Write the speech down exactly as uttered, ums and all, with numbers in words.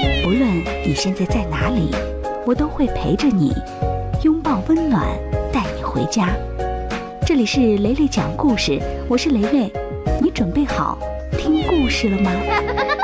不论你现在在哪里，我都会陪着你，拥抱温暖，带你回家。这里是雷雷讲故事，我是雷雷，你准备好听故事了吗？